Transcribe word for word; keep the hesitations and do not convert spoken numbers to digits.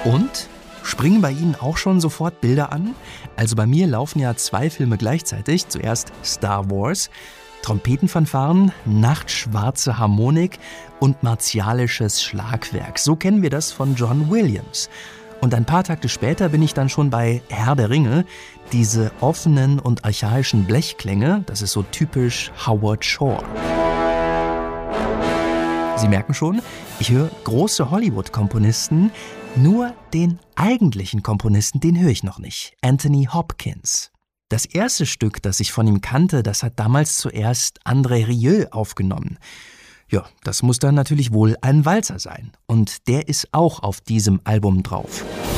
Und? Springen bei Ihnen auch schon sofort Bilder an? Also bei mir laufen ja zwei Filme gleichzeitig. Zuerst Star Wars, Trompetenfanfaren, nachtschwarze Harmonik und martialisches Schlagwerk. So kennen wir das von John Williams. Und ein paar Takte später bin ich dann schon bei Herr der Ringe. Diese offenen und archaischen Blechklänge, das ist so typisch Howard Shore. Sie merken schon, ich höre große Hollywood-Komponisten, nur den eigentlichen Komponisten, den höre ich noch nicht, Anthony Hopkins. Das erste Stück, das ich von ihm kannte, das hat damals zuerst André Rieu aufgenommen. Ja, das muss dann natürlich wohl ein Walzer sein. Und der ist auch auf diesem Album drauf.